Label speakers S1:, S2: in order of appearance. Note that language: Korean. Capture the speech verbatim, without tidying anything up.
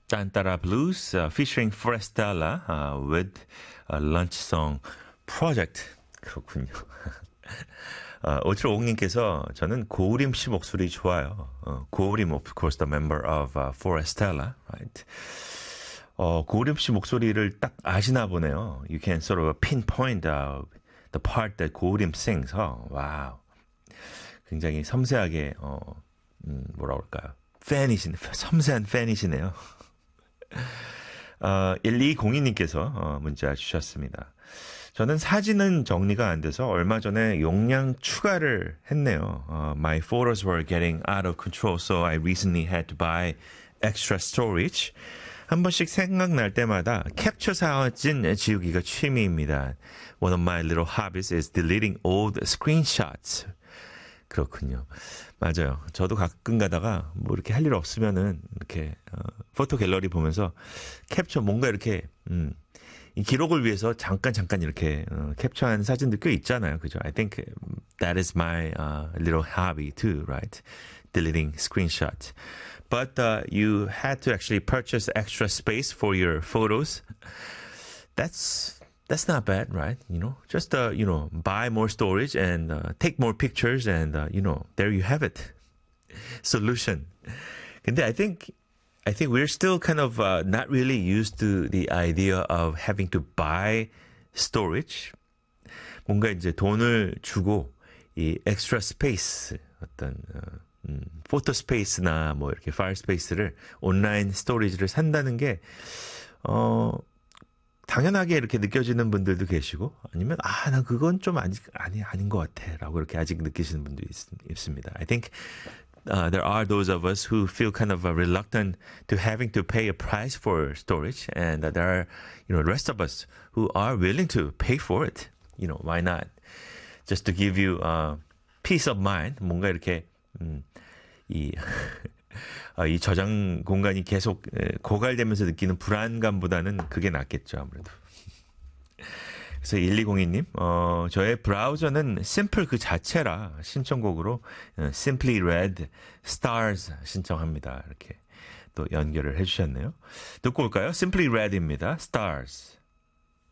S1: 딴따라 Blues uh, featuring Forestella uh, with a lunch song project. 그렇군요. 어, 오칠오공님께서 저는 고우림 씨 목소리 좋아요. 어, 고우림, of course, the member of uh, Forestella, right? 어, 고우림 씨 목소리를 딱 아시나 보네요. You can sort of pinpoint uh, the part that 고우림 sings. 어, 와우. 굉장히 섬세하게, 어, 음, 뭐라 그럴까요? 팬이신, 섬세한 팬이시네요. 어, 일이공이님께서 어, 문자 주셨습니다. 저는 사진은 정리가 안 돼서 얼마 전에 용량 추가를 했네요. Uh, my photos were getting out of control, so I recently had to buy extra storage. 한 번씩 생각날 때마다 캡처 사진 지우기가 취미입니다. One of my little hobbies is deleting old screenshots. 그렇군요. 맞아요. 저도 가끔 가다가 뭐 이렇게 할 일 없으면은 이렇게 어, 포토 갤러리 보면서 캡처 뭔가 이렇게 음, 이 기록을 위해서 잠깐 잠깐 이렇게 어, 캡처한 사진들 꽤 있잖아요. 그죠? I think that is my uh, little hobby too, right? Deleting screenshots. But uh, you had to actually purchase extra space for your photos. That's that's not bad, right? You know, just uh, you know, buy more storage and uh, take more pictures, and uh, you know, there you have it. Solution. 근데 I think I think we're still kind of uh, not really used to the idea of having to buy storage. 뭔가 이제 돈을 주고 이 extra space 어떤 어, 음, 포토 스페이스나 뭐 이렇게 파일 스페이스를 온라인 스토리지를 산다는 게 어. 당연하게 이렇게 느껴지는 분들도 계시고 아니면 아, 나 그건 좀 아니, 아니 아닌 것 같아라고 이렇게 아직 느끼시는 분도 있, 있습니다. I think uh, there are those of us who feel kind of uh, reluctant to having to pay a price for storage, and uh, there are you know the rest of us who are willing to pay for it. You know, why not? Just to give you uh, peace of mind. 뭔가 이렇게 음, 이 어, 이 저장 공간이 계속 고갈되면서 느끼는 불안감보다는 그게 낫겠죠, 아무래도. 그래서 일이공이님, 어, 저의 브라우저는 심플 그 자체라 신청곡으로 Simply Red Stars 신청합니다. 이렇게 또 연결을 해주셨네요. 듣고 올까요? Simply Red입니다. Stars.